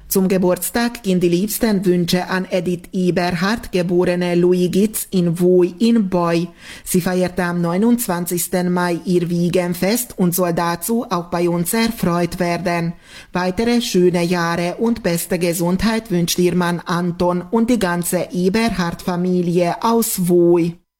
Zum Geburtstag gehen die liebsten Wünsche an Edith Eberhardt, geborene Louis Gitz in Voi in Boy. Sie feierte am 29. Mai ihr Wiegenfest und soll dazu auch bei uns erfreut werden. Weitere schöne Jahre und beste Gesundheit wünscht ihr Mann Anton und die ganze Eberhardt-Familie aus Voi.